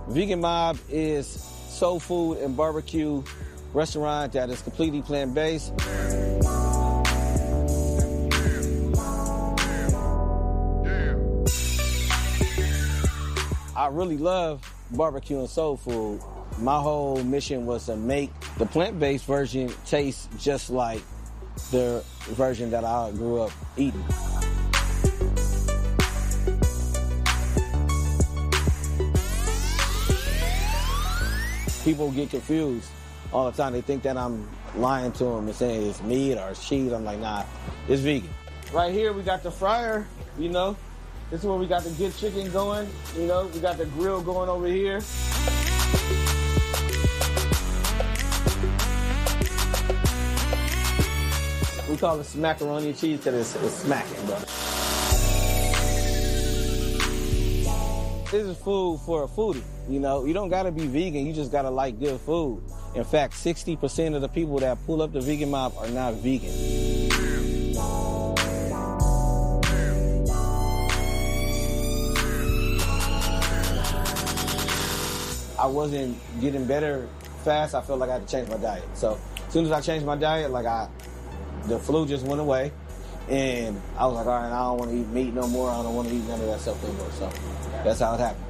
Vegan Mob is soul food and barbecue restaurant that is completely plant-based. I really love barbecue and soul food. My whole mission was to make the plant-based version taste just like the version that I grew up eating. People get confused all the time. They think that I'm lying to them and saying it's meat or it's cheese. I'm like, nah, it's vegan. Right here, we got the fryer, you know. This is where we got the good chicken going, you know. We got the grill going over here. We call it macaroni and cheese because it's smacking, bro. This is food for a foodie, you know. You don't gotta be vegan, you just gotta like good food. In fact, 60% of the people that pull up the Vegan Mob are not vegan. I wasn't getting better fast. I felt like I had to change my diet. So as soon as I changed my diet, the flu just went away. And I was like, all right, I don't want to eat meat no more. I don't want to eat none of that stuff anymore. So that's how it happened.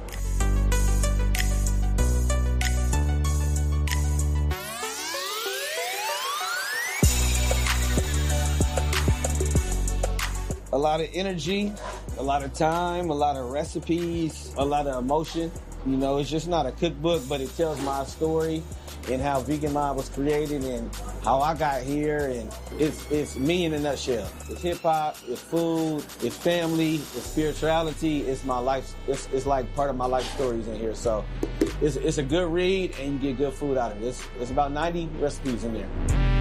A lot of energy, a lot of time, a lot of recipes, a lot of emotion. You know, it's just not a cookbook, but it tells my story and how Vegan Mob was created and how I got here. And it's me in a nutshell. It's hip hop, it's food, it's family, it's spirituality, it's my life. It's like part of my life stories in here. So it's a good read and you get good food out of it. It's about 90 recipes in there.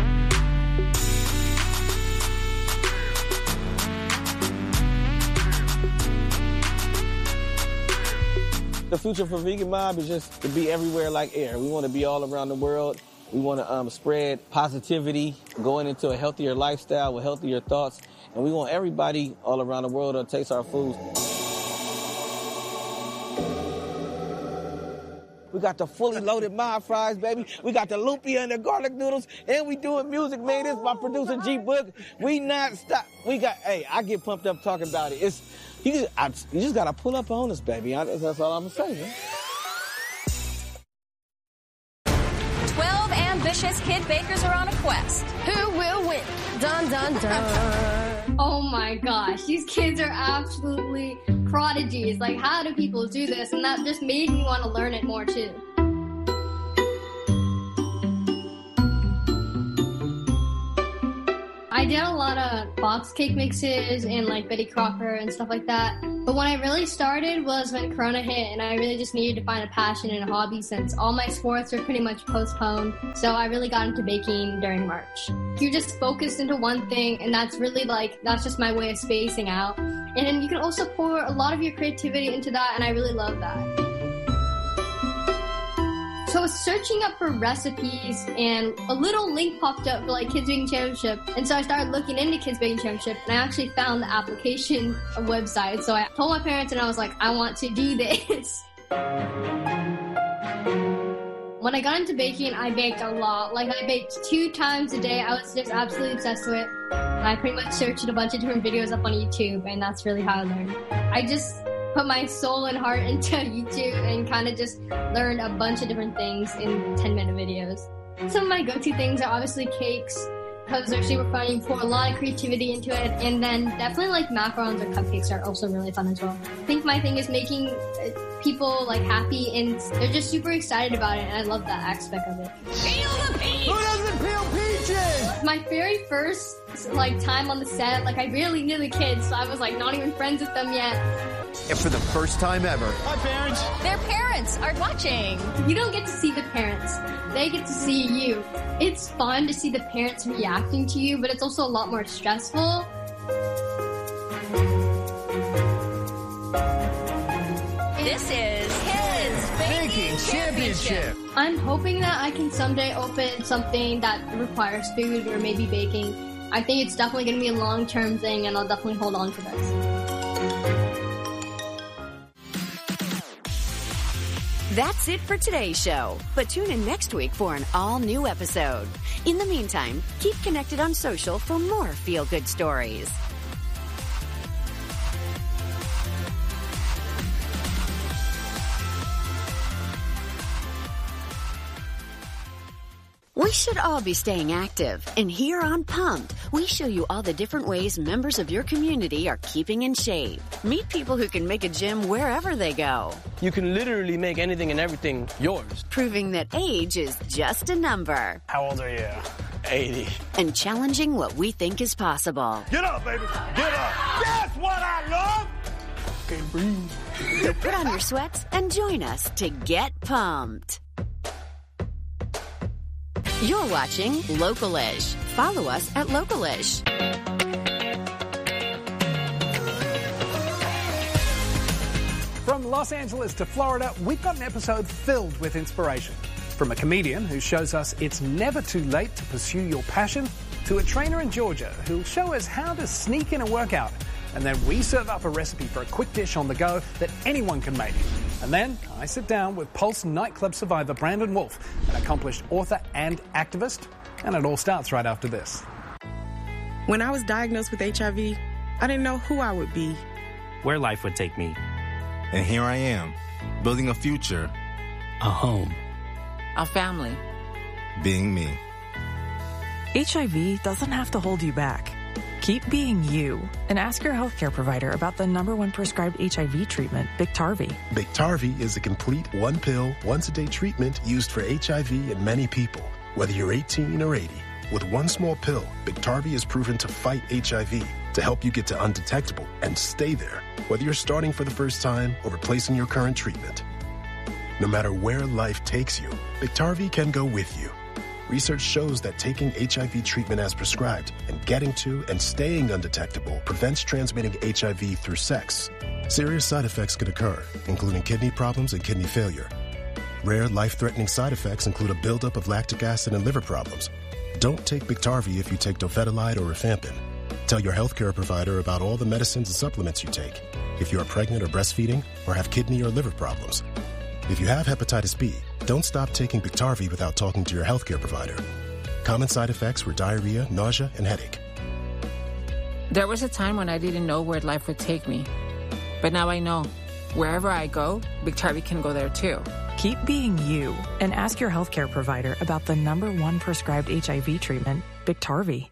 The future for Vegan Mob is just to be everywhere like air. We want to be all around the world. We want to spread positivity, going into a healthier lifestyle with healthier thoughts. And we want everybody all around the world to taste our food. We got the fully loaded mob fries, baby. We got the lumpia and the garlic noodles. And we doing music, man. This is my producer, G Book. We not stop. I get pumped up talking about it. You just got to pull up on us, baby. That's all I'm going to say, man. 12 ambitious kid bakers are on a quest. Who will win? Dun, dun, dun. Oh my gosh, these kids are absolutely prodigies. Like, how do people do this? And that just made me want to learn it more, too. I did a lot of box cake mixes and like Betty Crocker and stuff like that. But when I really started was when Corona hit and I really just needed to find a passion and a hobby since all my sports were pretty much postponed. So I really got into baking during March. You're just focused into one thing and that's really that's just my way of spacing out. And then you can also pour a lot of your creativity into that and I really love that. So I was searching up for recipes and a little link popped up for Kids Baking Championship. And so I started looking into Kids Baking Championship and I actually found the application website. So I told my parents and I was like, I want to do this. When I got into baking, I baked a lot. I baked 2 times a day. I was just absolutely obsessed with it. I pretty much searched a bunch of different videos up on YouTube and that's really how I learned. I just put my soul and heart into YouTube and kind of just learned a bunch of different things in 10-minute videos. Some of my go-to things are obviously cakes because they're super fun. You pour a lot of creativity into it. And then definitely macarons or cupcakes are also really fun as well. I think my thing is making people happy and they're just super excited about it. And I love that aspect of it. Peel the peach! Who doesn't peel peaches? My very first time on the set, I barely knew the kids, so I was not even friends with them yet. And for the first time ever, hi parents. Their parents are watching. You don't get to see the parents. They get to see you. It's fun to see the parents reacting to you, but it's also a lot more stressful. This is Kids Baking Championship. I'm hoping that I can someday open something that requires food or maybe baking. I think it's definitely going to be a long-term thing, and I'll definitely hold on to this. That's it for today's show, but tune in next week for an all-new episode. In the meantime, keep connected on social for more feel-good stories. We should all be staying active, and here on Pumped, we show you all the different ways members of your community are keeping in shape. Meet people who can make a gym wherever they go. You can literally make anything and everything yours. Proving that age is just a number. How old are you? 80. And challenging what we think is possible. Get up, baby. Get up. That's what I love. Okay, breathe. So put on your sweats and join us to get pumped. You're watching Localish. Follow us at Localish. From Los Angeles to Florida, we've got an episode filled with inspiration. From a comedian who shows us it's never too late to pursue your passion, to a trainer in Georgia who'll show us how to sneak in a workout. And then we serve up a recipe for a quick dish on the go that anyone can make. And then I sit down with Pulse nightclub survivor Brandon Wolf, an accomplished author and activist. And it all starts right after this. When I was diagnosed with HIV, I didn't know who I would be, where life would take me. And here I am, building a future, a home, a family, being me. HIV doesn't have to hold you back. Keep being you and ask your healthcare provider about the #1 prescribed HIV treatment, Biktarvy. Biktarvy is a complete one-pill, once-a-day treatment used for HIV in many people, whether you're 18 or 80. With one small pill, Biktarvy is proven to fight HIV, to help you get to undetectable and stay there, whether you're starting for the first time or replacing your current treatment. No matter where life takes you, Biktarvy can go with you. Research shows that taking HIV treatment as prescribed and getting to and staying undetectable prevents transmitting HIV through sex. Serious side effects could occur, including kidney problems and kidney failure. Rare life-threatening side effects include a buildup of lactic acid and liver problems. Don't take Biktarvy if you take Dofetilide or rifampin. Tell your healthcare provider about all the medicines and supplements you take, if you are pregnant or breastfeeding or have kidney or liver problems. If you have hepatitis B, don't stop taking Biktarvy without talking to your healthcare provider. Common side effects were diarrhea, nausea, and headache. There was a time when I didn't know where life would take me. But now I know. Wherever I go, Biktarvy can go there too. Keep being you and ask your healthcare provider about the #1 prescribed HIV treatment, Biktarvy.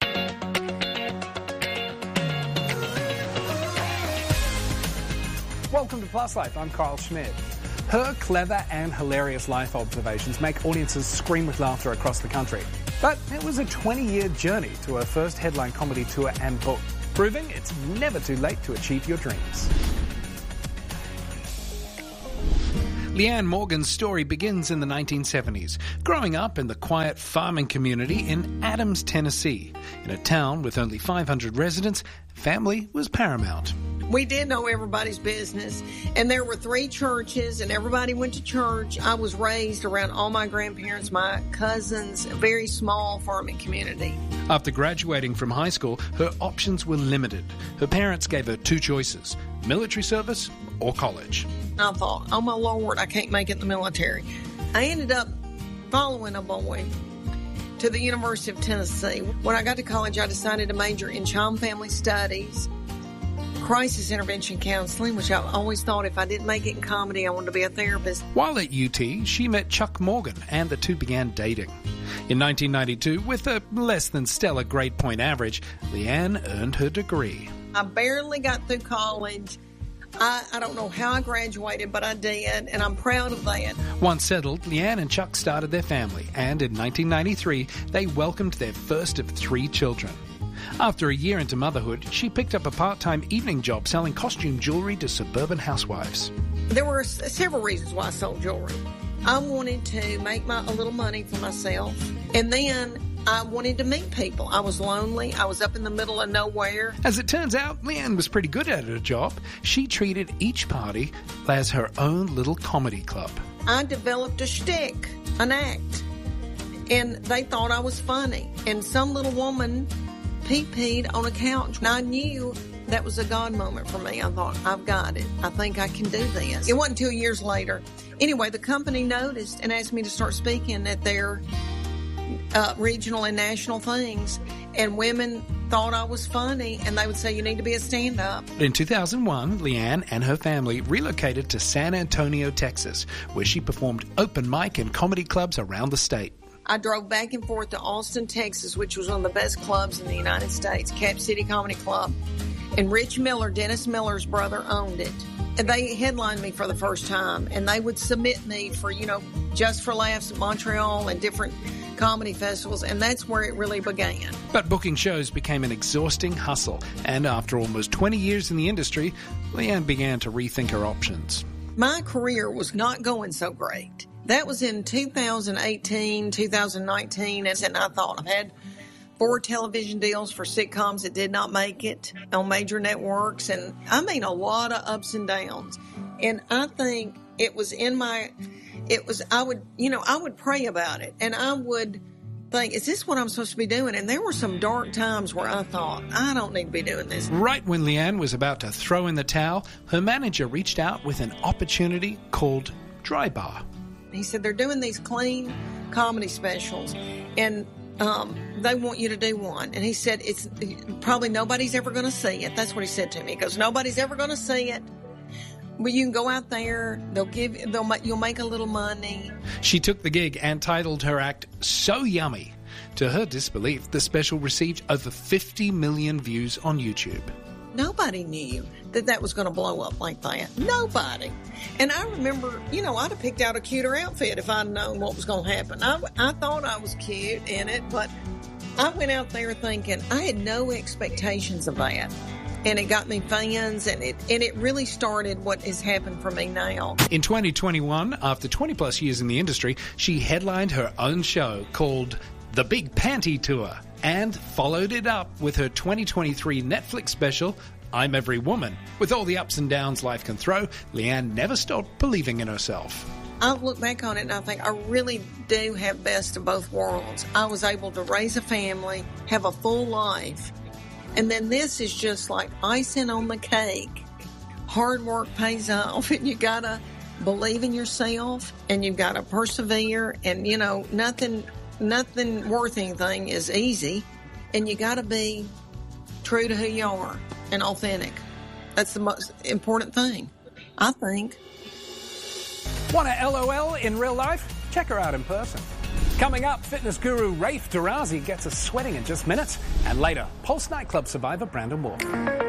Welcome to Plus Life. I'm Carl Schmidt. Her clever and hilarious life observations make audiences scream with laughter across the country. But it was a 20-year journey to her first headline comedy tour and book, proving it's never too late to achieve your dreams. Leanne Morgan's story begins in the 1970s, growing up in the quiet farming community in Adams, Tennessee. In a town with only 500 residents, family was paramount. We did know everybody's business, and there were 3 churches, and everybody went to church. I was raised around all my grandparents, my cousins, a very small farming community. After graduating from high school, her options were limited. Her parents gave her 2 choices, military service or college. I thought, oh my Lord, I can't make it in the military. I ended up following a boy to the University of Tennessee. When I got to college, I decided to major in child and family studies, crisis intervention counseling, which I always thought if I didn't make it in comedy, I wanted to be a therapist. While at UT, she met Chuck Morgan, and the two began dating. In 1992, with a less than stellar grade point average, Leanne earned her degree. I barely got through college. I don't know how I graduated, but I did, and I'm proud of that. Once settled, Leanne and Chuck started their family, and in 1993, they welcomed their first of 3 children. After a year into motherhood, she picked up a part-time evening job selling costume jewelry to suburban housewives. There were several reasons why I sold jewelry. I wanted to make a little money for myself, and then I wanted to meet people. I was lonely. I was up in the middle of nowhere. As it turns out, Leanne was pretty good at her job. She treated each party as her own little comedy club. I developed a shtick, an act, and they thought I was funny. And some little woman pee-peed on a couch, and I knew that was a God moment for me. I thought, I've got it. I think I can do this. It wasn't until years later Anyway, the company noticed and asked me to start speaking at their regional and national things. And women thought I was funny, and they would say, you need to be a stand-up. In 2001, Leanne and her family relocated to San Antonio, Texas, where she performed open mic and comedy clubs around the state. I drove back and forth to Austin, Texas, which was one of the best clubs in the United States, Cap City Comedy Club. And Rich Miller, Dennis Miller's brother, owned it. And they headlined me for the first time, and they would submit me for, Just for Laughs in Montreal and different comedy festivals, and that's where it really began. But booking shows became an exhausting hustle, and after almost 20 years in the industry, Leanne began to rethink her options. My career was not going so great. That was in 2018, 2019, and I thought I've had 4 television deals for sitcoms that did not make it on major networks, and I mean a lot of ups and downs. And I think it was I would pray about it, and I would think, is this what I'm supposed to be doing? And there were some dark times where I thought, I don't need to be doing this. Right when Leanne was about to throw in the towel, her manager reached out with an opportunity called Dry Bar. He said, they're doing these clean comedy specials, and they want you to do one. And he said, it's probably nobody's ever going to see it. That's what he said to me. He goes, nobody's ever going to see it. But you can go out there, you'll make a little money. She took the gig and titled her act So Yummy. To her disbelief, the special received over 50 million views on YouTube. Nobody knew that was going to blow up like that. Nobody. And I remember, I'd have picked out a cuter outfit if I'd known what was going to happen. I thought I was cute in it, but I went out there thinking I had no expectations of that. And it got me fans, and it really started what has happened for me now. In 2021, after 20-plus years in the industry, she headlined her own show called The Big Panty Tour and followed it up with her 2023 Netflix special, I'm Every Woman. With all the ups and downs life can throw, Leanne never stopped believing in herself. I look back on it and I think I really do have best of both worlds. I was able to raise a family, have a full life, and then this is just like icing on the cake. Hard work pays off, and you gotta believe in yourself, and you've gotta persevere, and nothing worth anything is easy, and you gotta be true to who you are and authentic. That's the most important thing, I think. Want to LOL in real life? Check her out in person. Coming up, fitness guru Rafe Tarazi gets us sweating in just minutes. And later, Pulse nightclub survivor Brandon Walker.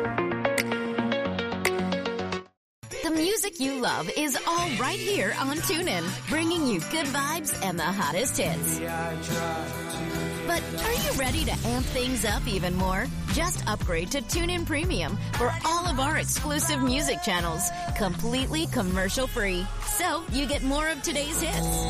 The music you love is all right here on TuneIn, bringing you good vibes and the hottest hits. But are you ready to amp things up even more? Just upgrade to TuneIn Premium for all of our exclusive music channels, completely commercial-free. So you get more of today's hits.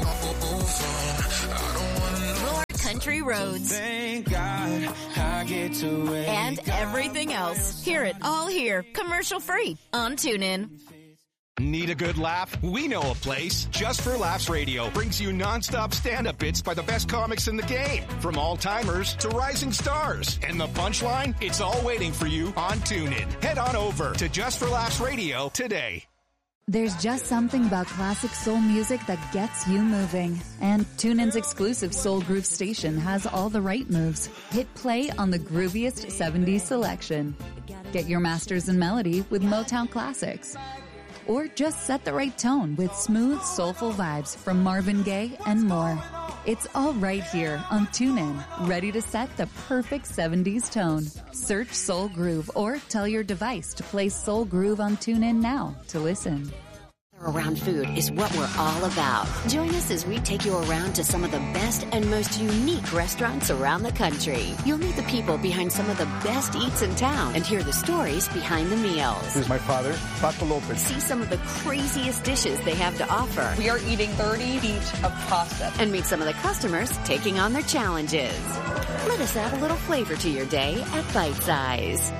More country roads. Thank God I get to and everything else. Hear it all here, commercial-free on TuneIn. Need a good laugh? We know a place. Just for Laughs Radio brings you nonstop stand-up bits by the best comics in the game. From all-timers to rising stars. And the punchline? It's all waiting for you on TuneIn. Head on over to Just for Laughs Radio today. There's just something about classic soul music that gets you moving. And TuneIn's exclusive Soul Groove station has all the right moves. Hit play on the grooviest 70s selection. Get your masters in melody with Motown classics. Or just set the right tone with smooth, soulful vibes from Marvin Gaye and more. It's all right here on TuneIn, ready to set the perfect 70s tone. Search Soul Groove or tell your device to play Soul Groove on TuneIn now to listen. Around food is what we're all about. Join us as we take you around to some of the best and most unique restaurants around the country. You'll meet the people behind some of the best eats in town and hear the stories behind the meals. This is my father, Paco Lopez. See some of the craziest dishes they have to offer. We are eating 30 feet of pasta. And meet some of the customers taking on their challenges. Let us add a little flavor to your day at Bite Size.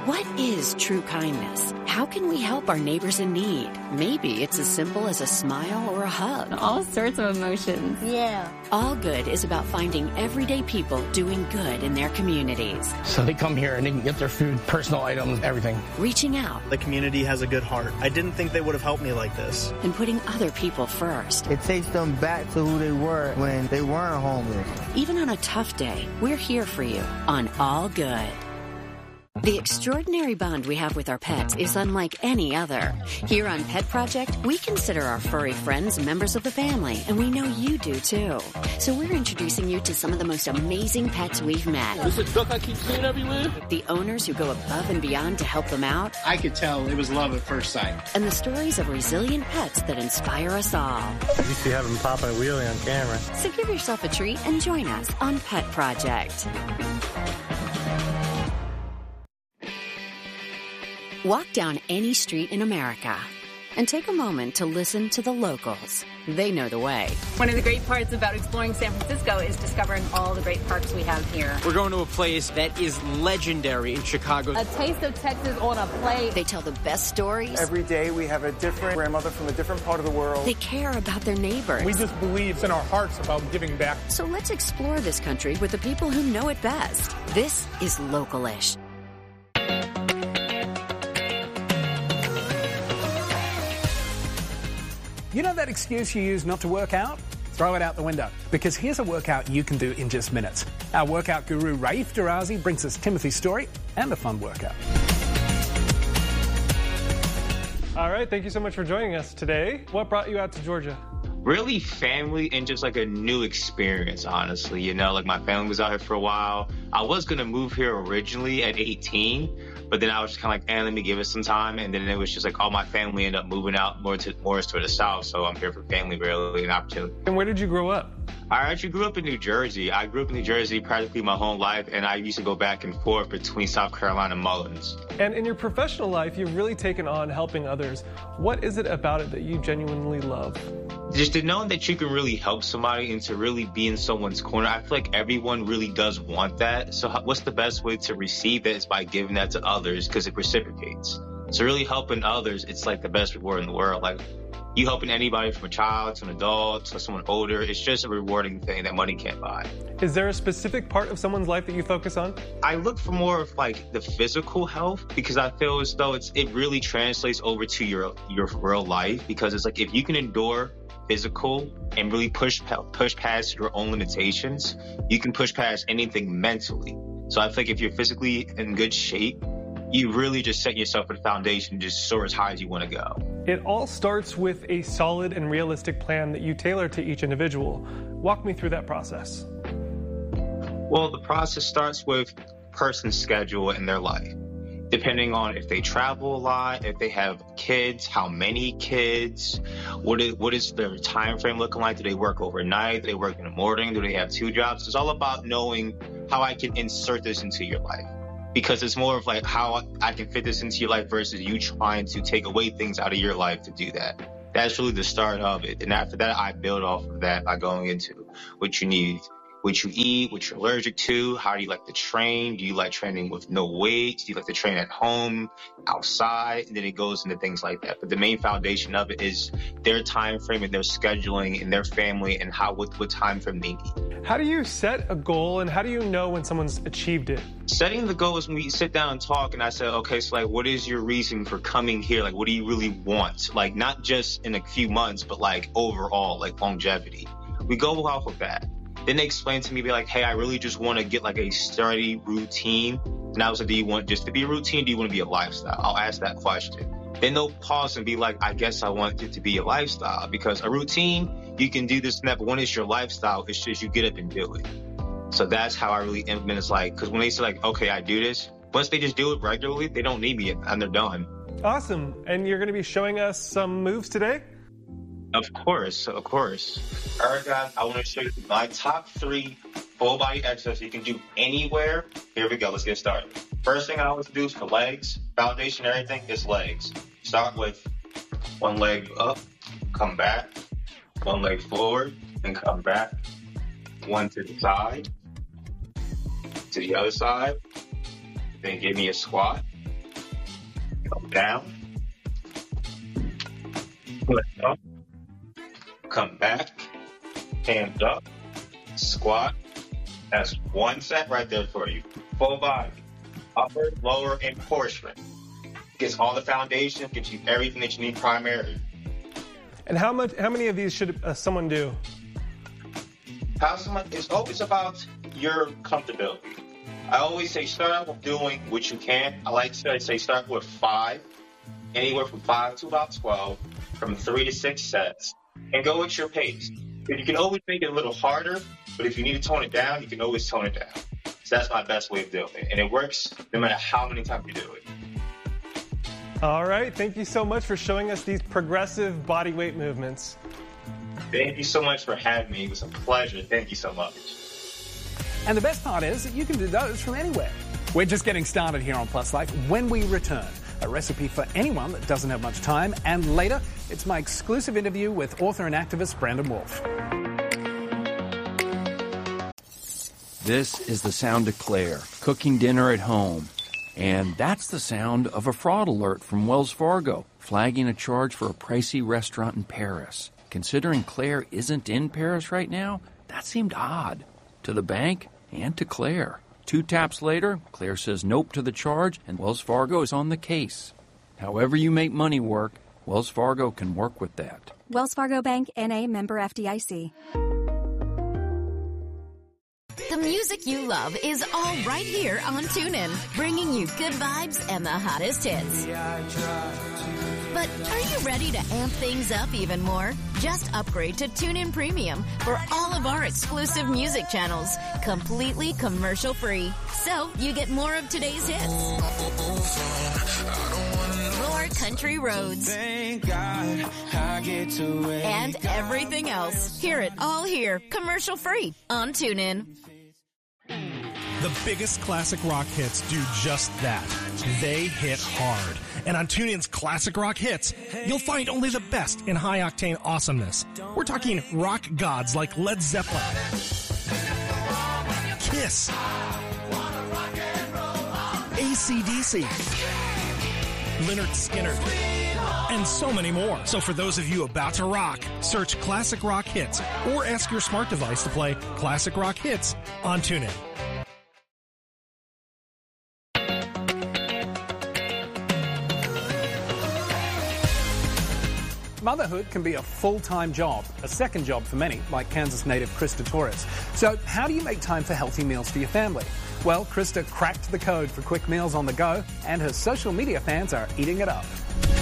What is true kindness? How can we help our neighbors in need? Maybe it's as simple as a smile or a hug. All sorts of emotions. Yeah. All Good is about finding everyday people doing good in their communities. So they come here and they can get their food, personal items, everything. Reaching out. The community has a good heart. I didn't think they would have helped me like this. And putting other people first. It takes them back to who they were when they weren't homeless. Even on a tough day, we're here for you on All Good. The extraordinary bond we have with our pets is unlike any other. Here on Pet Project, we consider our furry friends members of the family, and we know you do too. So we're introducing you to some of the most amazing pets we've met. This is a duck I keep seeing everywhere. The owners who go above and beyond to help them out. I could tell it was love at first sight. And the stories of resilient pets that inspire us all. You see having Papa and Wheelie on camera. So give yourself a treat and join us on Pet Project. Walk down any street in America and take a moment to listen to the locals. They know the way. One of the great parts about exploring San Francisco is discovering all the great parks we have here. We're going to a place that is legendary in Chicago. A taste of Texas on a plate. They tell the best stories. Every day we have a different grandmother from a different part of the world. They care about their neighbors. We just believe in our hearts about giving back. So let's explore this country with the people who know it best. This is Localish. You know that excuse you use not to work out? Throw it out the window, because here's a workout you can do in just minutes. Our workout guru, Raif Darazi, brings us Timothy's story and a fun workout. All right, thank you so much for joining us today. What brought you out to Georgia? Really family and just like a new experience, honestly. You know, like my family was out here for a while. I was going to move here originally at 18, but then I was just kind of like, let me give it some time. And then it was just like all my family ended up moving out more toward the south. So I'm here for family, really, an opportunity. And where did you grow up? I actually grew up in New Jersey. I grew up in New Jersey practically my whole life, and I used to go back and forth between South Carolina and Mullins. And in your professional life, you've really taken on helping others. What is it about it that you genuinely love? Just to know that you can really help somebody and to really be in someone's corner. I feel like everyone really does want that. So what's the best way to receive that is by giving that to others, because it reciprocates. So really helping others, it's like the best reward in the world. Like you helping anybody from a child to an adult to someone older, it's just a rewarding thing that money can't buy. Is there a specific part of someone's life that you focus on? I look for more of like the physical health, because I feel as though it really translates over to your real life, because it's like if you can endure physical and really push past your own limitations, you can push past anything mentally. So I think if you're physically in good shape, you really just set yourself a foundation to just soar as high as you want to go. It all starts with a solid and realistic plan that you tailor to each individual. Walk me through that process. Well, the process starts with person's schedule in their life. Depending on if they travel a lot, if they have kids, how many kids, what is their time frame looking like? Do they work overnight? Do they work in the morning? Do they have two jobs? It's all about knowing how I can insert this into your life, because it's more of like how I can fit this into your life versus you trying to take away things out of your life to do that. That's really the start of it. And after that, I build off of that by going into what you need, what you eat, what you're allergic to, how do you like to train? Do you like training with no weights? Do you like to train at home, outside? And then it goes into things like that. But the main foundation of it is their time frame and their scheduling and their family and what time frame they need. How do you set a goal, and how do you know when someone's achieved it? Setting the goal is when we sit down and talk, and I say, okay, so like, what is your reason for coming here? Like, what do you really want? Like, not just in a few months, but like overall, like longevity. We go off of that. Then they explain to me, be like, hey, I really just want to get like a steady routine. And I was like, do you want just to be a routine? Do you want to be a lifestyle? I'll ask that question. Then they'll pause and be like, I guess I want it to be a lifestyle, because a routine, you can do this and that, but when it's your lifestyle, it's just you get up and do it. So that's how I really implement. It's like, because when they say like, okay, I do this, once they just do it regularly, they don't need me and they're done. Awesome. And you're going to be showing us some moves today? Of course. All right, guys, I want to show you my top 3 full body exercises you can do anywhere. Here we go. Let's get started. First thing I always do is for legs. Foundation, everything is legs. Start with one leg up, come back, one leg forward, and come back. One to the side, to the other side. Then give me a squat. down, flip up, come back, hands up, squat. That's one set right there for you. Full body, upper, lower, and core strength. Gets all the foundation, gives you everything that you need primarily. And how many of these should someone do? It's always about your comfortability. I always say start out with doing what you can. I like to say start with 5, anywhere from 5 to about 12, from 3 to 6 sets, and go at your pace. You can always make it a little harder, but if you need to tone it down, you can always tone it down. So that's my best way of doing it, and it works no matter how many times you do it. All right, thank you so much for showing us these progressive body weight movements. Thank you so much for having me. It was a pleasure. Thank you so much. And the best part is that you can do those from anywhere. We're just getting started here on Plus Life. When we return, a recipe for anyone that doesn't have much time. And later, it's my exclusive interview with author and activist Brandon Wolf. This is the sound of Claire, cooking dinner at home. And that's the sound of a fraud alert from Wells Fargo, flagging a charge for a pricey restaurant in Paris. Considering Claire isn't in Paris right now, that seemed odd. To the bank and to Claire. 2 taps later, Claire says nope to the charge, and Wells Fargo is on the case. However you make money work, Wells Fargo can work with that. Wells Fargo Bank, N.A., member FDIC. The music you love is all right here on TuneIn, bringing you good vibes and the hottest hits. But are you ready to amp things up even more? Just upgrade to TuneIn Premium for all of our exclusive music channels, completely commercial-free. So you get more of today's hits, more country roads, and everything else. Hear it all here, commercial-free on TuneIn. The biggest classic rock hits do just that. They hit hard. And on TuneIn's Classic Rock Hits, you'll find only the best in high-octane awesomeness. We're talking rock gods like Led Zeppelin, Kiss, AC/DC, Lynyrd Skynyrd, and so many more. So for those of you about to rock, search Classic Rock Hits or ask your smart device to play Classic Rock Hits on TuneIn. Motherhood can be a full-time job, a second job for many, like Kansas native Krista Torres. So how do you make time for healthy meals for your family? Well, Krista cracked the code for quick meals on the go, and her social media fans are eating it up.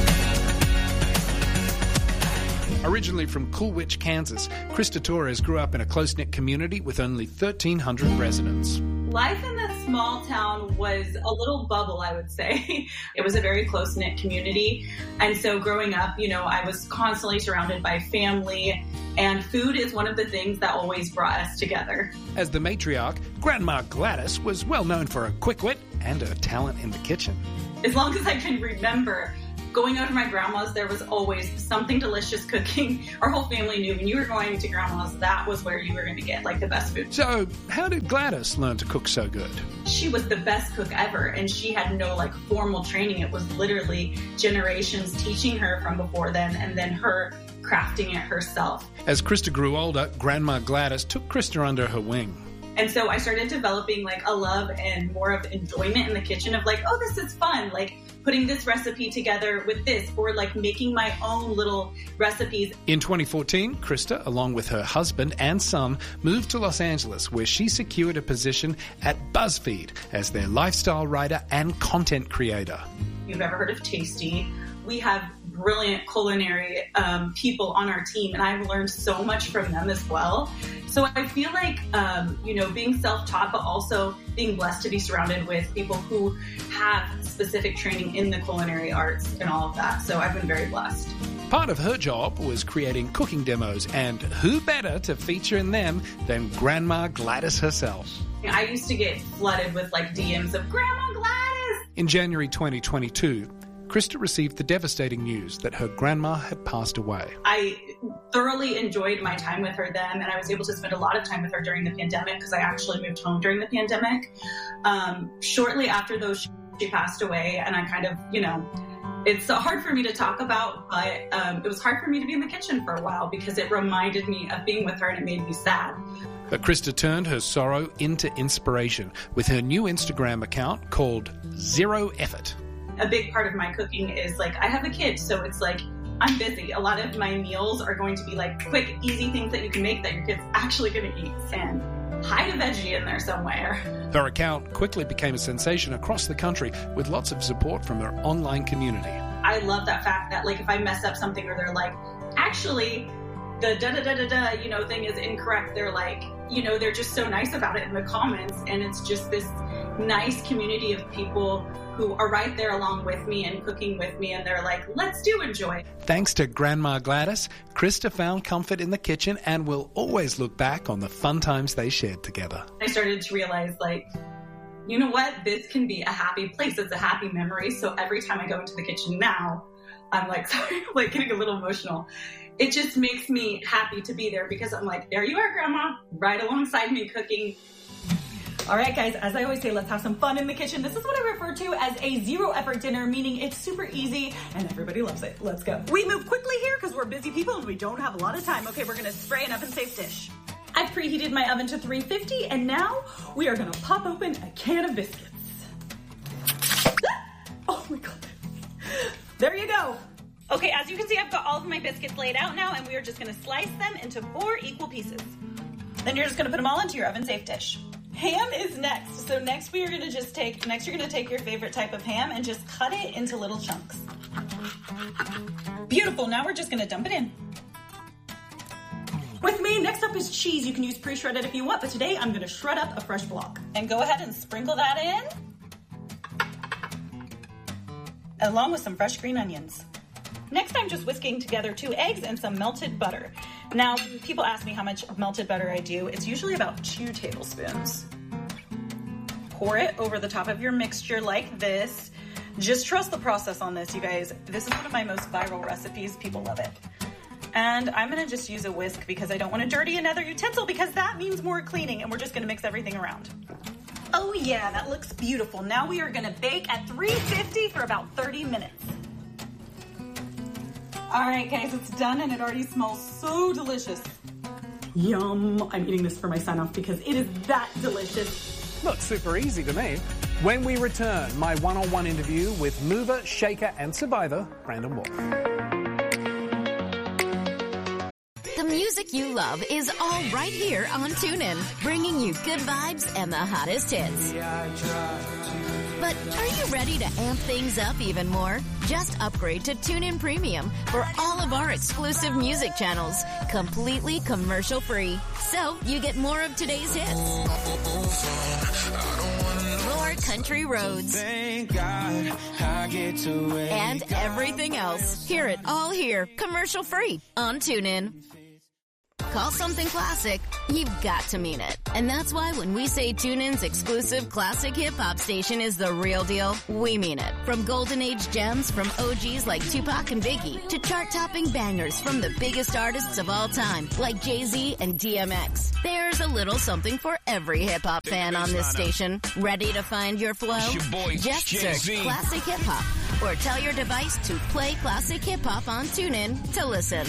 Originally from Coolwich, Kansas, Krista Torres grew up in a close-knit community with only 1,300 residents. Life in this small town was a little bubble, I would say. It was a very close-knit community. And so growing up, I was constantly surrounded by family, and food is one of the things that always brought us together. As the matriarch, Grandma Gladys was well known for her quick wit and her talent in the kitchen. As long as I can remember, going over to my grandma's, there was always something delicious cooking. Our whole family knew when you were going to grandma's, that was where you were going to get the best food. So how did Gladys learn to cook so good? She was the best cook ever, and she had no formal training. It was literally generations teaching her from before then, and then her crafting it herself. As Krista grew older, Grandma Gladys took Krista under her wing. And so I started developing a love and more of enjoyment in the kitchen of oh, this is fun. Putting this recipe together with this, or making my own little recipes. In 2014, Krista, along with her husband and son, moved to Los Angeles, where she secured a position at BuzzFeed as their lifestyle writer and content creator. If you've ever heard of Tasty, we have brilliant culinary people on our team, and I've learned so much from them as well. So I feel being self-taught, but also being blessed to be surrounded with people who have specific training in the culinary arts and all of that. So I've been very blessed. Part of her job was creating cooking demos, and who better to feature in them than Grandma Gladys herself? I used to get flooded with DMs of Grandma Gladys. In January 2022, Krista received the devastating news that her grandma had passed away. I thoroughly enjoyed my time with her then, and I was able to spend a lot of time with her during the pandemic because I actually moved home during the pandemic. Shortly after she passed away, and I kind of, It's hard for me to talk about, but it was hard for me to be in the kitchen for a while because it reminded me of being with her and it made me sad. But Krista turned her sorrow into inspiration with her new Instagram account called Zero Effort. A big part of my cooking is like, I have a kid, so it's like, I'm busy. A lot of my meals are going to be like quick, easy things that you can make that your kid's actually going to eat, and hide a veggie in there somewhere. Her account quickly became a sensation across the country with lots of support from her online community. I love that fact that like if I mess up something or they're like, actually, the da-da-da-da-da, thing is incorrect. They're like, they're just so nice about it in the comments. And it's just this nice community of people who are right there along with me and cooking with me. And they're like, let's do enjoy. Thanks to Grandma Gladys, Krista found comfort in the kitchen and will always look back on the fun times they shared together. I started to realize, like, you know what? This can be a happy place. It's a happy memory. So every time I go into the kitchen now, I'm like, sorry, like getting a little emotional. It just makes me happy to be there because I'm like, there you are, Grandma, right alongside me cooking. All right, guys, as I always say, let's have some fun in the kitchen. This is what I refer to as a zero-effort dinner, meaning it's super easy and everybody loves it. Let's go. We move quickly here because we're busy people and we don't have a lot of time. Okay, we're going to spray an oven-safe dish. I've preheated my oven to 350, and now we are going to pop open a can of biscuits. Oh, my God. There you go. Okay, as you can see, I've got all of my biscuits laid out now, and we are just going to slice them into 4 equal pieces. Then you're just going to put them all into your oven-safe dish. Ham is next. So next you're going to take your favorite type of ham and just cut it into little chunks. Beautiful. Now we're just going to dump it in. With me, next up is cheese. You can use pre-shredded if you want, but today I'm going to shred up a fresh block. And go ahead and sprinkle that in, along with some fresh green onions. Next, I'm just whisking together 2 eggs and some melted butter. Now, people ask me how much melted butter I do. It's usually about 2 tablespoons. Pour it over the top of your mixture like this. Just trust the process on this, you guys. This is one of my most viral recipes. People love it. And I'm going to just use a whisk because I don't want to dirty another utensil because that means more cleaning, and we're just going to mix everything around. Oh yeah, that looks beautiful. Now we are going to bake at 350 for about 30 minutes. All right, guys, it's done, and it already smells so delicious. Yum. I'm eating this for my sign-off because it is that delicious. Looks super easy to me. When we return, my one-on-one interview with mover, shaker, and survivor, Brandon Wolf. The music you love is all right here on TuneIn, bringing you good vibes and the hottest hits. But are you ready to amp things up even more? Just upgrade to TuneIn Premium for all of our exclusive music channels, completely commercial-free. So you get more of today's hits, more country roads, and everything else. Hear it all here, commercial-free on TuneIn. Call something classic, you've got to mean it. And that's why when we say TuneIn's exclusive classic hip-hop station is the real deal, we mean it. From golden age gems from OGs like Tupac and Biggie to chart-topping bangers from the biggest artists of all time like Jay-Z and DMX. There's a little something for every hip-hop fan on this station. Ready to find your flow? Just search Classic Hip-Hop or tell your device to play Classic Hip-Hop on TuneIn to listen.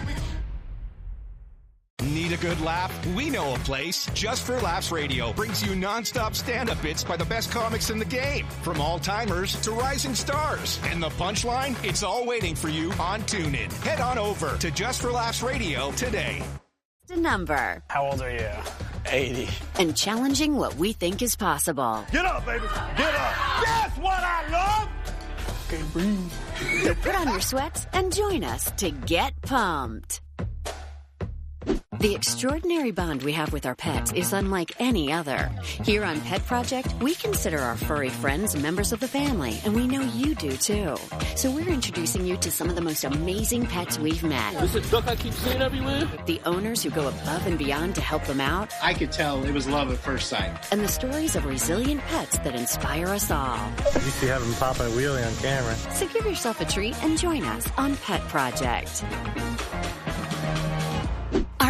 Need a good laugh? We know a place. Just for Laughs Radio brings you non-stop stand-up bits by the best comics in the game, from all-timers to rising stars. And the punchline? It's all waiting for you on TuneIn. Head on over to Just for Laughs Radio today. The number. How old are you? 80. And challenging what we think is possible. Get up, baby. Get up. That's what I love. Okay, breathe. So put on your sweats and join us to get pumped. The extraordinary bond we have with our pets is unlike any other. Here on Pet Project, we consider our furry friends members of the family, and we know you do too. So we're introducing you to some of the most amazing pets we've met. This is duck I keep seeing everywhere. The owners who go above and beyond to help them out. I could tell it was love at first sight. And the stories of resilient pets that inspire us all. You used to have him pop a wheelie on camera. So give yourself a treat and join us on Pet Project. Are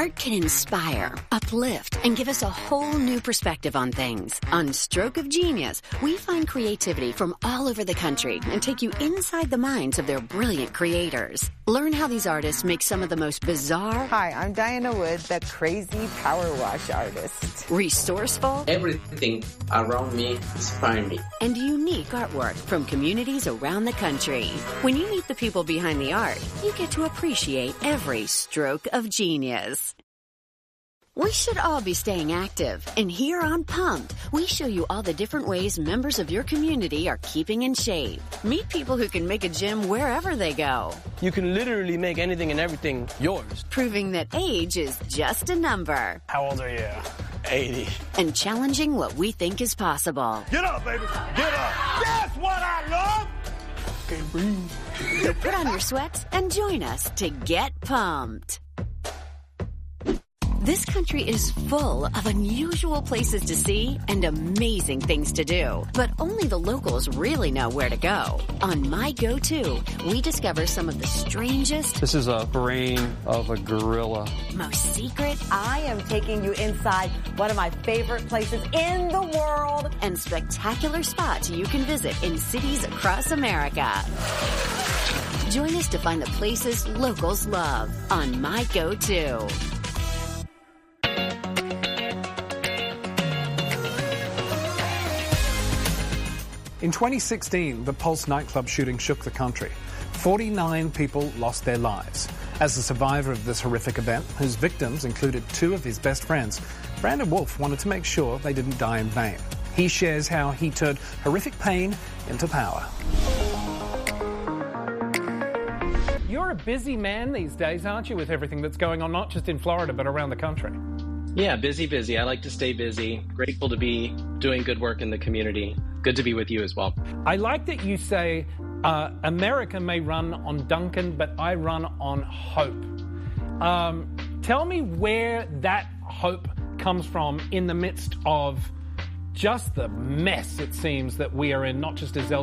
Art can inspire, uplift, and give us a whole new perspective on things. On Stroke of Genius, we find creativity from all over the country and take you inside the minds of their brilliant creators. Learn how these artists make some of the most bizarre... Hi, I'm Diana Wood, the crazy power wash artist. Resourceful... Everything around me inspires me. And unique artwork from communities around the country. When you meet the people behind the art, you get to appreciate every stroke of genius. We should all be staying active, and here on Pumped, we show you all the different ways members of your community are keeping in shape. Meet people who can make a gym wherever they go. You can literally make anything and everything yours. Proving that age is just a number. How old are you? 80. And challenging what we think is possible. Get up, baby. Get up. That's what I love. Okay, breathe. So put on your sweats and join us to get pumped. This country is full of unusual places to see and amazing things to do, but only the locals really know where to go. On My Go-To, we discover some of the strangest... This is a brain of a gorilla. ...most secret... I am taking you inside one of my favorite places in the world... ...and spectacular spots you can visit in cities across America. Join us to find the places locals love on My Go-To. In 2016, the Pulse nightclub shooting shook the country. 49 people lost their lives. As a survivor of this horrific event, whose victims included two of his best friends, Brandon Wolf wanted to make sure they didn't die in vain. He shares how he turned horrific pain into power. You're a busy man these days, aren't you, with everything that's going on, not just in Florida, but around the country? Yeah, busy. I like to stay busy. Grateful to be doing good work in the community. Good to be with you as well. I like that you say, America may run on Duncan, but I run on hope. Tell me where that hope comes from in the midst of just the mess, it seems, that we are in, not just as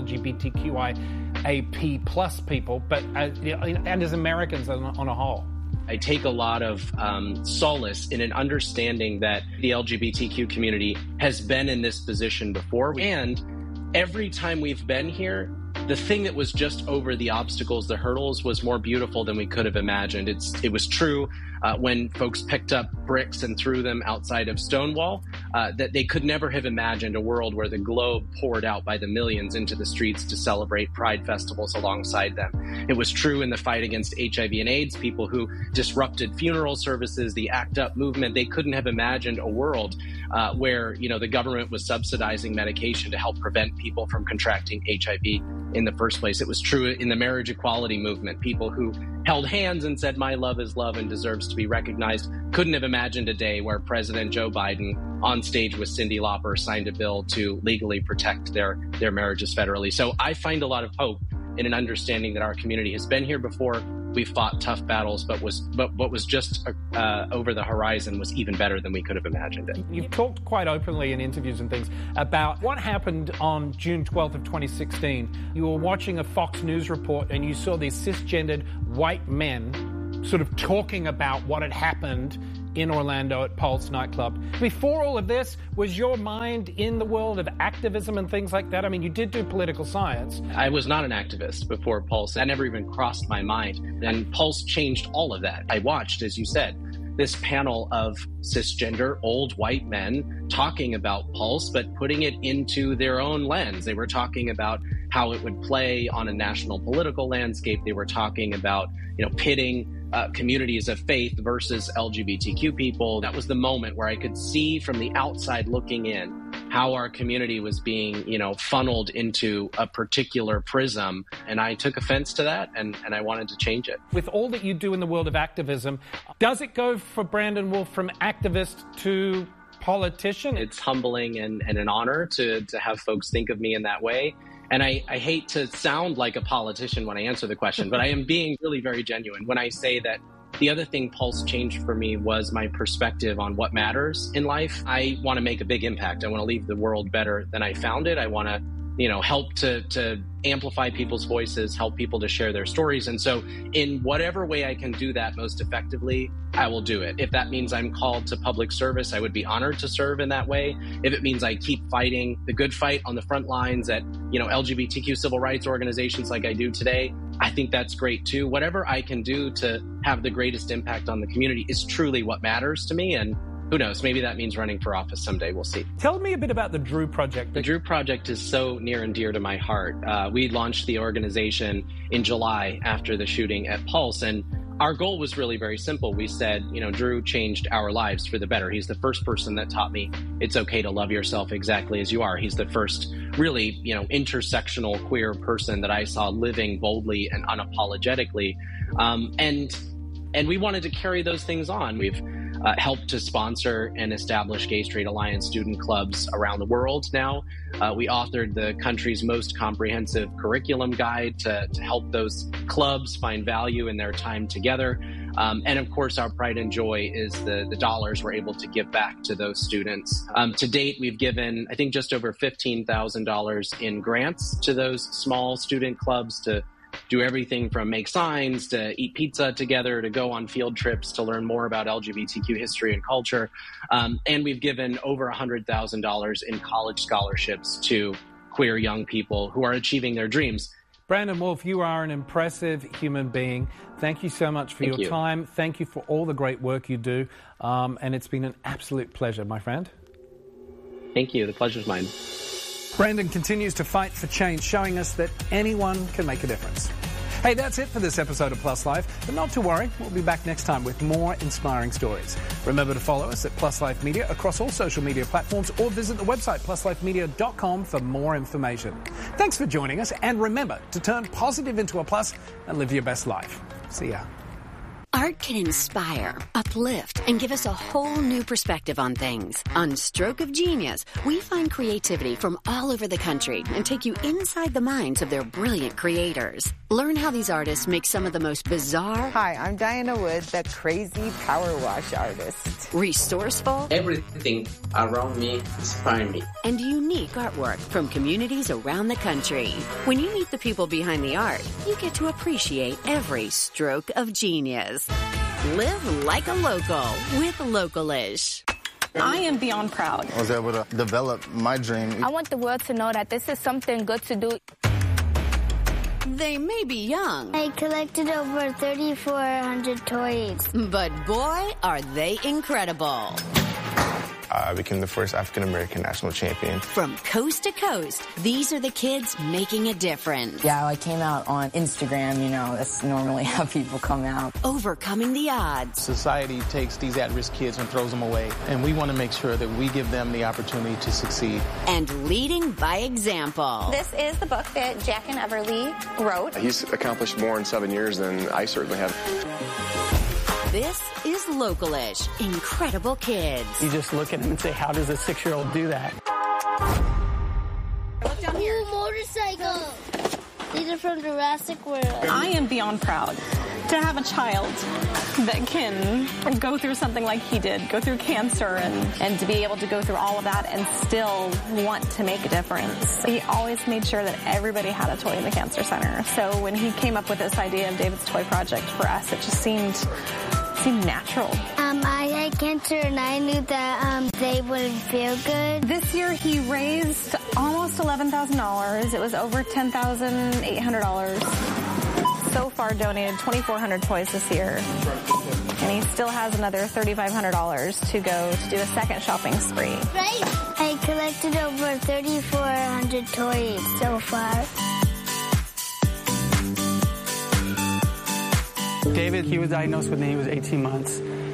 LGBTQIAP plus people, but and as Americans on a whole. I take a lot of solace in an understanding that the LGBTQ community has been in this position before. And every time we've been here, the thing that was just over the obstacles, the hurdles, was more beautiful than we could have imagined. It was true when folks picked up bricks and threw them outside of Stonewall, that they could never have imagined a world where the globe poured out by the millions into the streets to celebrate Pride festivals alongside them. It was true in the fight against HIV and AIDS, people who disrupted funeral services, the ACT UP movement. They couldn't have imagined a world where, the government was subsidizing medication to help prevent people from contracting HIV in the first place. It was true in the marriage equality movement. People who held hands and said, "My love is love and deserves to be recognized," couldn't have imagined a day where President Joe Biden, on stage with Cyndi Lauper, signed a bill to legally protect their marriages federally. So I find a lot of hope in an understanding that our community has been here before. We've fought tough battles, but what was just over the horizon was even better than we could have imagined it. You've talked quite openly in interviews and things about what happened on June 12th of 2016. You were watching a Fox News report and you saw these cisgendered white men sort of talking about what had happened in Orlando at Pulse nightclub. Before all of this, was your mind in the world of activism and things like that? I mean, you did do political science. I was not an activist before Pulse. That never even crossed my mind. And Pulse changed all of that. I watched, as you said, this panel of cisgender old white men talking about Pulse, but putting it into their own lens. They were talking about how it would play on a national political landscape. They were talking about, pitting communities of faith versus LGBTQ people. That was the moment where I could see from the outside looking in how our community was being, funneled into a particular prism. And I took offense to that, and I wanted to change it. With all that you do in the world of activism, does it go for Brandon Wolf from activist to politician? It's humbling and an honor to have folks think of me in that way. And I hate to sound like a politician when I answer the question, but I am being really very genuine when I say that the other thing Pulse changed for me was my perspective on what matters in life. I want to make a big impact. I want to leave the world better than I found it. I want to, help to amplify people's voices, help people to share their stories. And so in whatever way I can do that most effectively, I will do it. If that means I'm called to public service, I would be honored to serve in that way. If it means I keep fighting the good fight on the front lines at, LGBTQ civil rights organizations like I do today, I think that's great too. Whatever I can do to have the greatest impact on the community is truly what matters to me. And who knows, maybe that means running for office someday. We'll see. Tell me a bit about the Drew Project. The Drew Project is so near and dear to my heart. We launched the organization in July after the shooting at Pulse, and our goal was really very simple. We said, Drew changed our lives for the better. He's the first person that taught me it's okay to love yourself exactly as you are. He's the first really, intersectional queer person that I saw living boldly and unapologetically. And we wanted to carry those things on. We've helped to sponsor and establish Gay Straight Alliance student clubs around the world now. We authored the country's most comprehensive curriculum guide to help those clubs find value in their time together. And of course, our pride and joy is the dollars we're able to give back to those students. To date, we've given, I think, just over $15,000 in grants to those small student clubs to do everything from make signs to eat pizza together, to go on field trips to learn more about LGBTQ history and culture. And we've given over $100,000 in college scholarships to queer young people who are achieving their dreams. Brandon Wolf, you are an impressive human being. Thank you so much for your time. Thank you for all the great work you do. And it's been an absolute pleasure, my friend. Thank you. The pleasure's mine. Brandon continues to fight for change, showing us that anyone can make a difference. Hey, that's it for this episode of Plus Life, but not to worry, we'll be back next time with more inspiring stories. Remember to follow us at Plus Life Media across all social media platforms, or visit the website pluslifemedia.com for more information. Thanks for joining us, and remember to turn positive into a plus and live your best life. See ya. Art can inspire, uplift, and give us a whole new perspective on things. On Stroke of Genius, we find creativity from all over the country and take you inside the minds of their brilliant creators. Learn how these artists make some of the most bizarre... Hi, I'm Diana Wood, the crazy power wash artist. Resourceful... Everything around me inspires me. And unique artwork from communities around the country. When you meet the people behind the art, you get to appreciate every stroke of genius. Live like a local with Localish. I am beyond proud. I was able to develop my dream. I want the world to know that this is something good to do. They may be young. I collected over 3,400 toys. But boy, are they incredible. I became the first African-American national champion. From coast to coast, these are the kids making a difference. Yeah, I came out on Instagram, that's normally how people come out. Overcoming the odds. Society takes these at-risk kids and throws them away, and we want to make sure that we give them the opportunity to succeed. And leading by example. This is the book that Jack and Everly wrote. He's accomplished more in 7 years than I certainly have. This is Localish. Incredible kids. You just look at them and say, how does a 6-year-old do that? Look down here. Ooh, motorcycle. These are from Jurassic World. I am beyond proud to have a child that can go through something like he did, go through cancer, and to be able to go through all of that and still want to make a difference. He always made sure that everybody had a toy in the Cancer Center. So when he came up with this idea of David's Toy Project for us, it just seemed natural. I had cancer and I knew that they wouldn't feel good. This year he raised almost $11,000. It was over $10,800. So far donated 2,400 toys this year. And he still has another $3,500 to go to do a second shopping spree. Right? I collected over 3,400 toys so far. David, he was diagnosed when he was 18 months.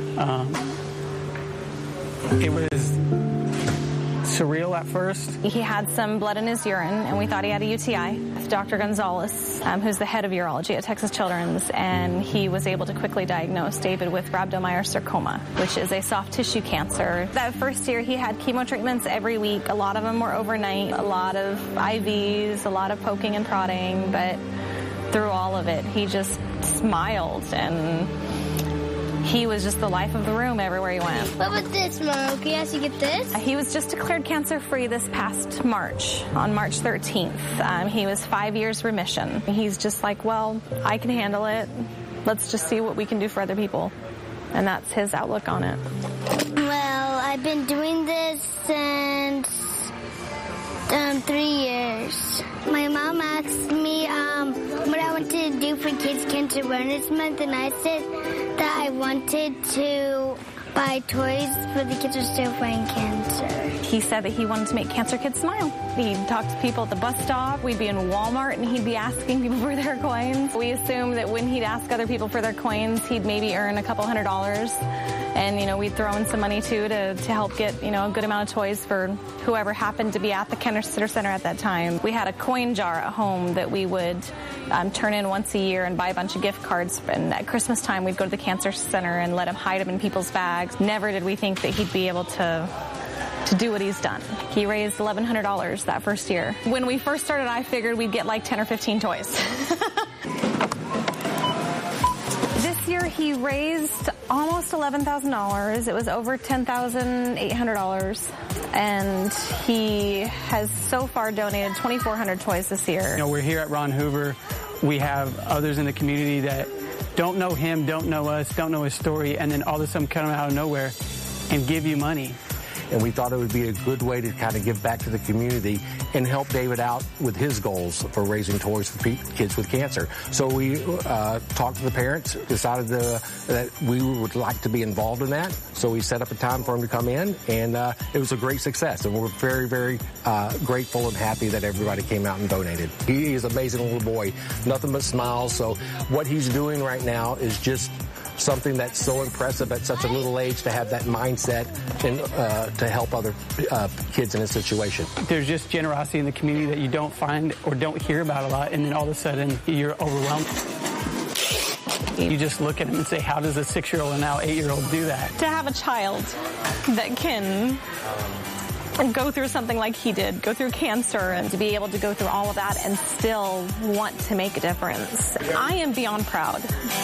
It was surreal at first. He had some blood in his urine, and we thought he had a UTI. Dr. Gonzalez, who's the head of urology at Texas Children's, and he was able to quickly diagnose David with rhabdomyosarcoma, which is a soft tissue cancer. That first year, he had chemo treatments every week. A lot of them were overnight, a lot of IVs, a lot of poking and prodding, but through all of it, he just smiled, and He was just the life of the room everywhere he went. What about this, Mom? Can you actually get this? He was just declared cancer-free this past March, on March 13th. He was 5 years remission. He's just like, well, I can handle it. Let's just see what we can do for other people. And that's his outlook on it. Well, I've been doing this since 3 years. My mom asked me what I wanted to do for Kids Cancer Awareness Month, and I said that I wanted to buy toys for the kids who are still fighting cancer. He said that he wanted to make cancer kids smile. He'd talk to people at the bus stop. We'd be in Walmart and he'd be asking people for their coins. We assumed that when he'd ask other people for their coins, he'd maybe earn a couple $100. And, you know, we'd throw in some money, too, to help get, you know, a good amount of toys for whoever happened to be at the Cancer Center at that time. We had a coin jar at home that we would turn in once a year and buy a bunch of gift cards. And at Christmas time, we'd go to the Cancer Center and let him hide them in people's bags. Never did we think that he'd be able to do what he's done. He raised $1,100 that first year. When we first started, I figured we'd get like 10 or 15 toys. This year he raised almost $11,000. It was over $10,800. And he has so far donated 2,400 toys this year. You know, we're here at Ron Hoover. We have others in the community that don't know him, don't know us, don't know his story, and then all of a sudden come out of nowhere and give you money. And we thought it would be a good way to kind of give back to the community and help David out with his goals for raising toys for kids with cancer. So we talked to the parents, decided that we would like to be involved in that. So we set up a time for him to come in, and it was a great success. And we're very, very grateful and happy that everybody came out and donated. He is an amazing little boy, nothing but smiles. So what he's doing right now is just something that's so impressive at such a little age, to have that mindset and to help other kids in a situation. There's just generosity in the community that you don't find or don't hear about a lot, and then all of a sudden you're overwhelmed. You just look at him and say, how does a 6-year-old and now 8-year-old do that? To have a child that can go through something like he did, go through cancer, and to be able to go through all of that and still want to make a difference. I am beyond proud.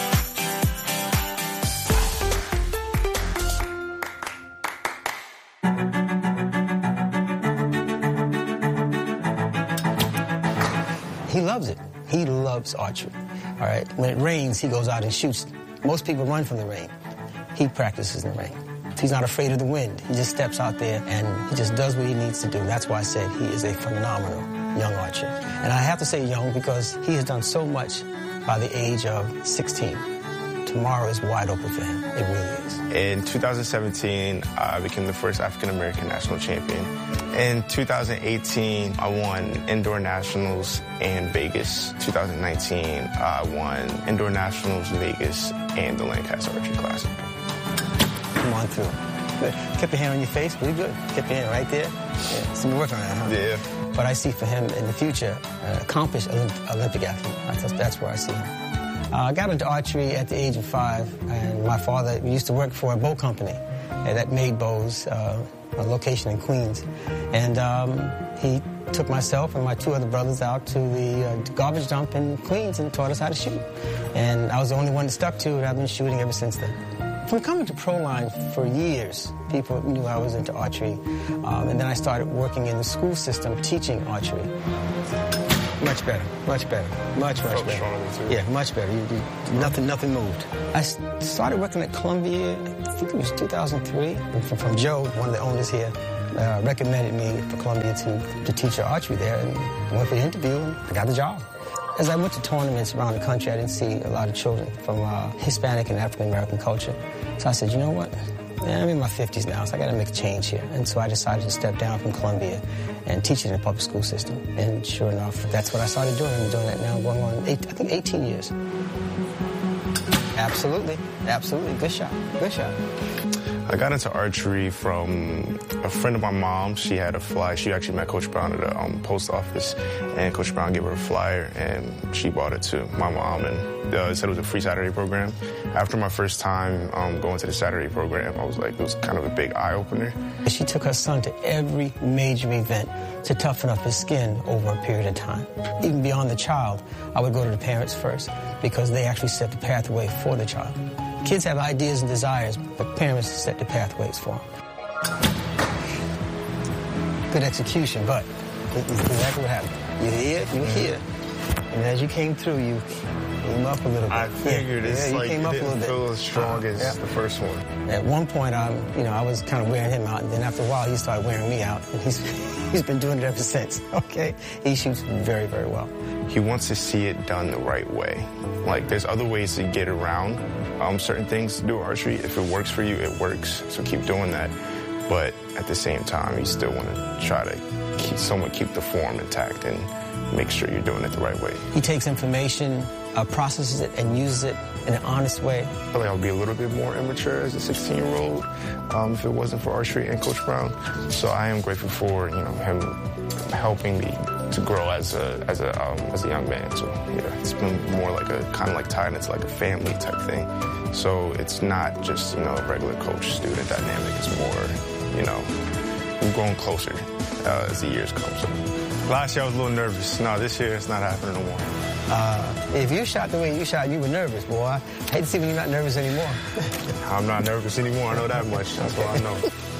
He loves it. He loves archery. All right. When it rains, he goes out and shoots. Most people run from the rain. He practices in the rain. He's not afraid of the wind. He just steps out there and he just does what he needs to do. That's why I said he is a phenomenal young archer. And I have to say young because he has done so much by the age of 16. Tomorrow is wide open for him. It really is. In 2017, I became the first African-American national champion. In 2018, I won indoor nationals in Vegas. 2019, I won indoor nationals in Vegas and the Lancaster Archery Classic. Come on through. Good. Keep your hand on your face. Really good. Keep your hand right there. Yeah. So we're working on that, huh? Yeah. But I see for him in the future, an accomplished Olympic athlete. That's where I see him. I got into archery at the age of 5, and my father used to work for a bow company that made bows, a location in Queens. And he took myself and my 2 other brothers out to the garbage dump in Queens and taught us how to shoot. And I was the only one that stuck to it. I've been shooting ever since then. From coming to Proline for years, people knew I was into archery. And then I started working in the school system teaching archery. Much better, much better, much better. Yeah, much better. Nothing moved. I started working at Columbia, I think it was 2003. And from Joe, one of the owners here, recommended me for Columbia to teach archery there. And I went for the interview and I got the job. As I went to tournaments around the country, I didn't see a lot of children from Hispanic and African-American culture. So I said, you know what? I'm in my 50s now, so I got to make a change here. And so I decided to step down from Columbia and teach it in the public school system. And sure enough, that's what I started doing. I'm doing that now going on, I think, 18 years. Absolutely. Absolutely. Good shot. Good shot. I got into archery from a friend of my mom. She had a flyer. She actually met Coach Brown at the post office, and Coach Brown gave her a flyer, and she bought it to my mom, and said it was a free Saturday program. After my first time going to the Saturday program, I was like, it was kind of a big eye-opener. She took her son to every major event to toughen up his skin over a period of time. Even beyond the child, I would go to the parents first because they actually set the pathway for the child. Kids have ideas and desires, but parents set the pathways for them. Good execution, but this is exactly what happened. You were here, and as you came through, you came up a little bit. I figured it's you like came it up a didn't little bit. feel as strong as the first one. At one point, I was kind of wearing him out, and then after a while, he started wearing me out, and he's been doing it ever since. Okay, he shoots very, very well. He wants to see it done the right way. Like, there's other ways to get around certain things to do archery. If it works for you, it works. So keep doing that. But at the same time, you still want to try to keep the form intact and make sure you're doing it the right way. He takes information, processes it, and uses it in an honest way. I feel like I would be a little bit more immature as a 16-year-old if it wasn't for archery and Coach Brown. So I am grateful for him helping me to grow as a young man. So yeah, it's been more like tied into like a family type thing. So it's not just a regular coach-student dynamic. It's more we've grown closer as the years come. So last year I was a little nervous. No, this year it's not happening no more. If you shot the way you shot, you were nervous, boy. I hate to see when you're not nervous anymore. I'm not nervous anymore. I know that much. That's what I know.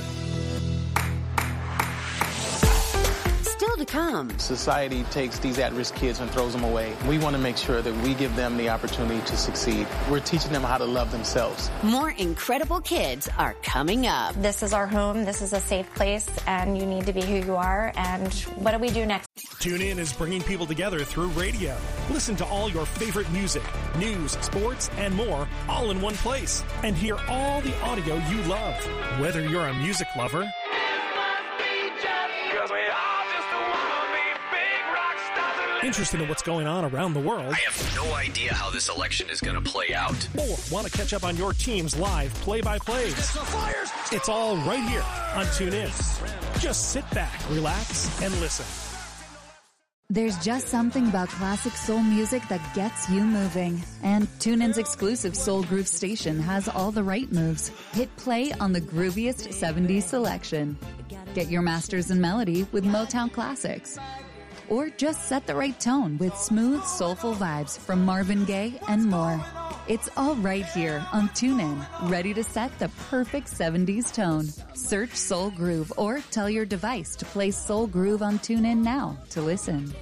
Still to come. Society takes these at-risk kids and throws them away. We want to make sure that we give them the opportunity to succeed. We're teaching them how to love themselves. More incredible kids are coming up. This is our home. This is a safe place, and you need to be who you are. And what do we do next? TuneIn is bringing people together through radio. Listen to all your favorite music, news, sports, and more all in one place. And hear all the audio you love. Whether you're a music lover, interested in what's going on around the world, I have no idea how this election is going to play out, or want to catch up on your team's live play-by-plays, it's all right here on TuneIn. Just sit back, relax, and listen. There's just something about classic soul music that gets you moving. And TuneIn's exclusive Soul Groove station has all the right moves. Hit play on the grooviest 70s selection. Get your masters in melody with Motown Classics. Or just set the right tone with smooth, soulful vibes from Marvin Gaye and more. It's all right here on TuneIn, ready to set the perfect 70s tone. Search Soul Groove or tell your device to play Soul Groove on TuneIn now to listen.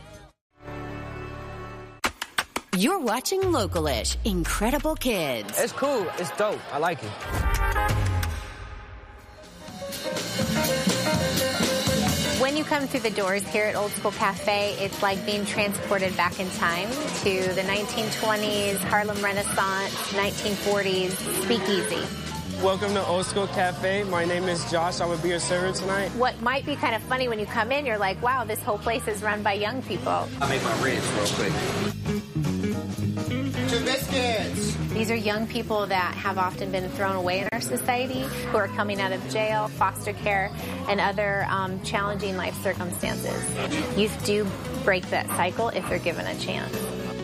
You're watching Localish, Incredible Kids. It's cool. It's dope. I like it. When you come through the doors here at Old School Cafe, it's like being transported back in time to the 1920s, Harlem Renaissance, 1940s, speakeasy. Welcome to Old School Cafe. My name is Josh. I will be your server tonight. What might be kind of funny when you come in, you're like, wow, this whole place is run by young people. I'll make my ribs real quick. 2 biscuits. These are young people that have often been thrown away in our society, who are coming out of jail, foster care, and other challenging life circumstances. Youth do break that cycle if they're given a chance.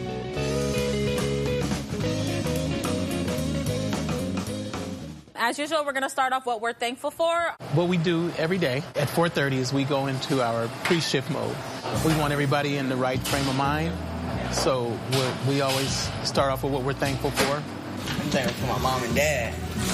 As usual, we're going to start off what we're thankful for. What we do every day at 4:30 is we go into our pre-shift mode. We want everybody in the right frame of mind. So we always start off with what we're thankful for. I'm thankful for my mom and dad.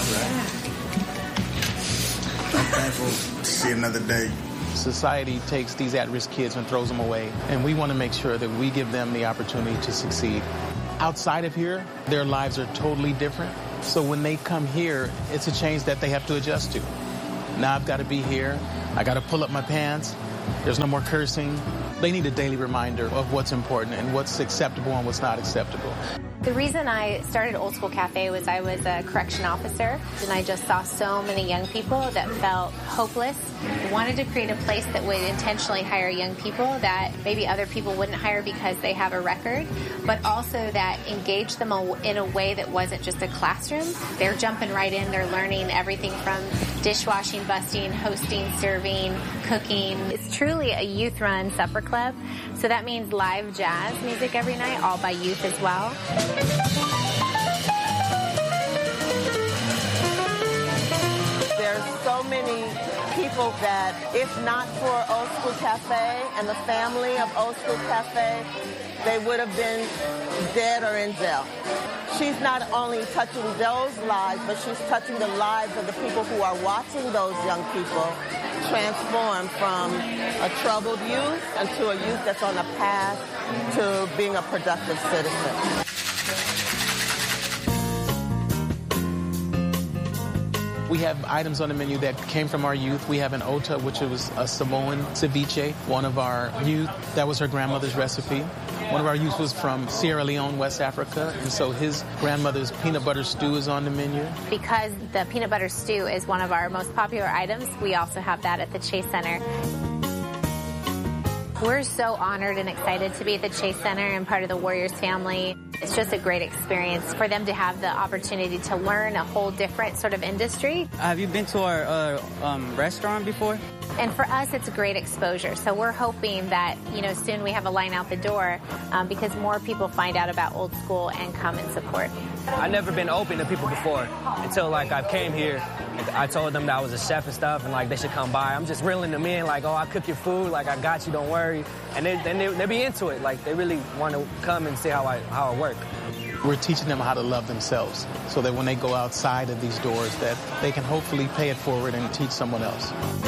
I'm thankful to see another day. Society takes these at-risk kids and throws them away. And we want to make sure that we give them the opportunity to succeed. Outside of here, their lives are totally different. So when they come here, it's a change that they have to adjust to. Now I've got to be here. I got to pull up my pants. There's no more cursing. They need a daily reminder of what's important and what's acceptable and what's not acceptable. The reason I started Old School Cafe was I was a correction officer, and I just saw so many young people that felt hopeless. I wanted to create a place that would intentionally hire young people that maybe other people wouldn't hire because they have a record, but also that engage them in a way that wasn't just a classroom. They're jumping right in. They're learning everything from dishwashing, busting, hosting, serving, cooking. It's truly a youth-run supper club, so that means live jazz music every night, all by youth as well. There's so many people that, if not for Old School Cafe and the family of Old School Cafe, they would have been dead or in jail. she's not only touching those lives, but she's touching the lives of the people who are watching those young people transform from a troubled youth into a youth that's on a path to being a productive citizen. We have items on the menu that came from our youth. We have an ota, which was a Samoan ceviche. One of our youth, that was her grandmother's recipe. One of our youth was from Sierra Leone, West Africa, and so his grandmother's peanut butter stew is on the menu. Because the peanut butter stew is one of our most popular items, we also have that at the Chase Center. We're so honored and excited to be at the Chase Center and part of the Warriors family. It's just a great experience for them to have the opportunity to learn a whole different sort of industry. Have you been to our restaurant before? And for us, it's a great exposure. So we're hoping that, soon we have a line out the door because more people find out about Old School and come and support. I've never been open to people before until, I came here. I told them that I was a chef and stuff, and, they should come by. I'm just reeling them in, oh, I cook your food, I got you, don't worry. And they be into it. They really want to come and see how I work. We're teaching them how to love themselves so that when they go outside of these doors that they can hopefully pay it forward and teach someone else.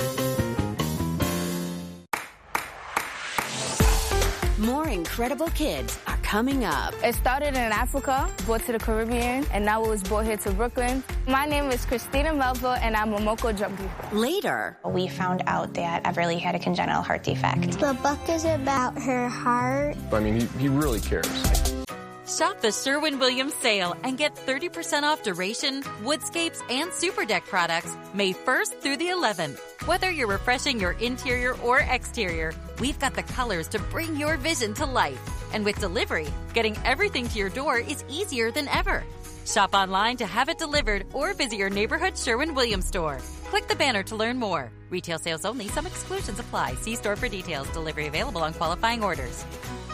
More incredible kids are coming up. It started in Africa, brought to the Caribbean, and now it was brought here to Brooklyn. My name is Christina Melville, and I'm a Momoko junkie. Later, we found out that Everly had a congenital heart defect. The book is about her heart. He really cares. Shop the Sherwin-Williams sale and get 30% off Duration, Woodscapes, and Super Deck products May 1st through the 11th. Whether you're refreshing your interior or exterior, we've got the colors to bring your vision to life. And with delivery, getting everything to your door is easier than ever. Shop online to have it delivered or visit your neighborhood Sherwin-Williams store. Click the banner to learn more. Retail sales only. Some exclusions apply. See store for details. Delivery available on qualifying orders.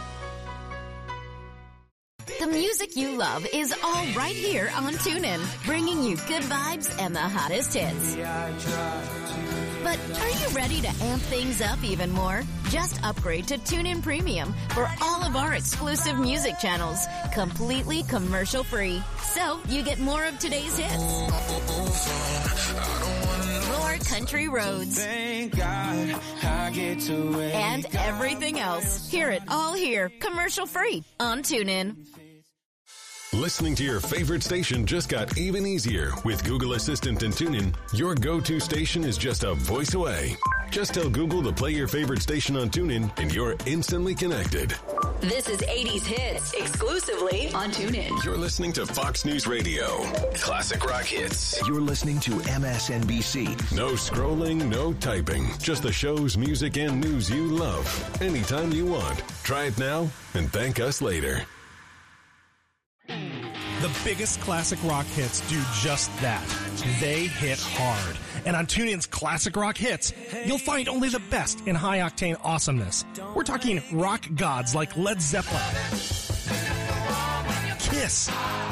The music you love is all right here on TuneIn, bringing you good vibes and the hottest hits. But are you ready to amp things up even more? Just upgrade to TuneIn Premium for all of our exclusive music channels, completely commercial-free. So you get more of today's hits, more country roads, and everything else. Hear it all here, commercial-free on TuneIn. Listening to your favorite station just got even easier. With Google Assistant and TuneIn, your go-to station is just a voice away. Just tell Google to play your favorite station on TuneIn, and you're instantly connected. This is 80s Hits, exclusively on TuneIn. You're listening to Fox News Radio. Classic rock hits. You're listening to MSNBC. No scrolling, no typing. Just the shows, music, and news you love. Anytime you want. Try it now and thank us later. The biggest classic rock hits do just that. They hit hard. And on TuneIn's Classic Rock Hits, you'll find only the best in high-octane awesomeness. We're talking rock gods like Led Zeppelin, Kiss,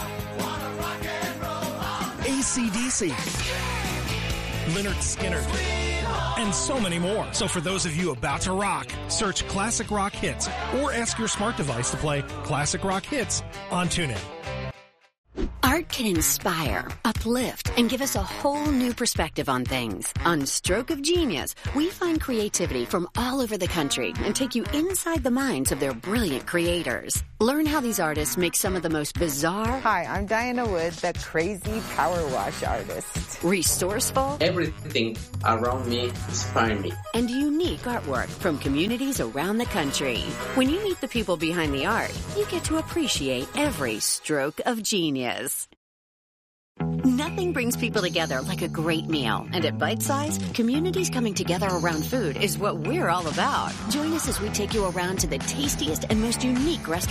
AC/DC, Lynyrd Skynyrd, and so many more. So for those of you about to rock, search Classic Rock Hits or ask your smart device to play Classic Rock Hits on TuneIn. Art can inspire, uplift, and give us a whole new perspective on things. On Stroke of Genius, we find creativity from all over the country and take you inside the minds of their brilliant creators. Learn how these artists make some of the most bizarre... Hi, I'm Diana Wood, the crazy power wash artist. Resourceful... Everything around me inspires me. And unique artwork from communities around the country. When you meet the people behind the art, you get to appreciate every stroke of genius. Nothing brings people together like a great meal. And at Bite Size, communities coming together around food is what we're all about. Join us as we take you around to the tastiest and most unique restaurants